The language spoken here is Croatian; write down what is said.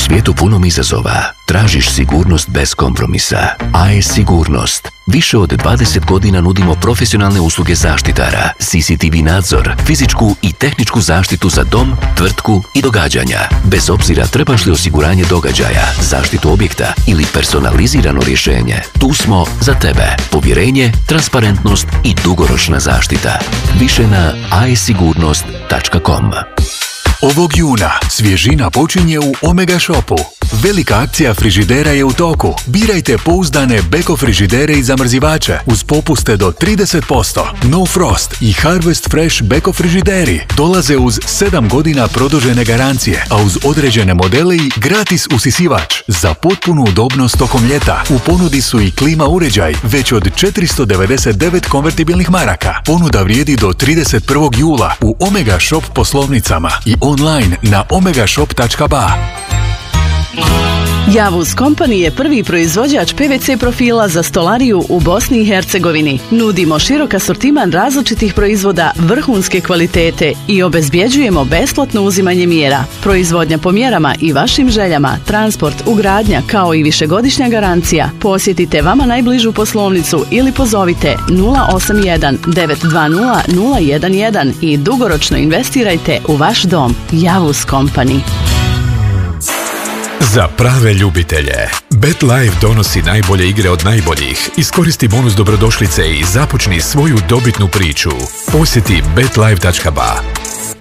svijetu punom izazova, tražiš sigurnost bez kompromisa. AES Sigurnost. Više od 20 godina nudimo profesionalne usluge zaštitara, CCTV nadzor, fizičku i tehničku zaštitu za dom, tvrtku i događanja. Bez obzira trebaš li osiguranje događaja, zaštitu objekta ili personalizirano rješenje, tu smo za tebe. Povjerenje, transparentnost i dugoročna zaštita. Više na aesigurnost.com. Ovog juna svježina počinje u Omega Shopu. Velika akcija frižidera je u toku. Birajte pouzdane Beko frižidere i zamrzivače uz popuste do 30%. No Frost i Harvest Fresh Beko frižideri dolaze uz 7 godina produžene garancije, a uz određene modele i gratis usisivač. Za potpunu udobnost tokom ljeta u ponudi su i klima uređaj već od 499 konvertibilnih maraka. Ponuda vrijedi do 31. jula u Omega Shop poslovnicama i online na omegashop.ba. Javuz Company je prvi proizvođač PVC profila za stolariju u Bosni i Hercegovini. Nudimo širok asortiman različitih proizvoda vrhunske kvalitete i obezbjeđujemo besplatno uzimanje mjera. Proizvodnja po mjerama i vašim željama, transport, ugradnja kao i višegodišnja garancija. Posjetite vama najbližu poslovnicu ili pozovite 081 920 011 i dugoročno investirajte u vaš dom. Javuz Company. Za prave ljubitelje, BetLife donosi najbolje igre od najboljih. Iskoristi bonus dobrodošlice i započni svoju dobitnu priču. Posjeti betlife.ba.